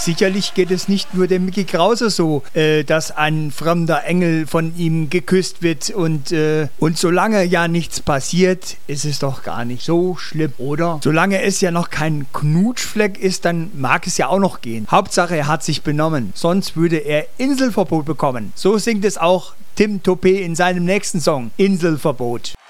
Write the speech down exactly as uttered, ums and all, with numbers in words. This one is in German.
sicherlich geht es nicht nur dem Micky Krause so, äh, dass ein fremder Engel von ihm geküsst wird und, äh, und solange ja nichts passiert, ist es doch gar nicht so schlimm, oder? Solange es ja noch kein Knutschfleck ist, dann mag es ja auch noch gehen. Hauptsache, er hat sich benommen, sonst würde er Inselverbot bekommen. So singt es auch Tim Toupé in seinem nächsten Song, Inselverbot.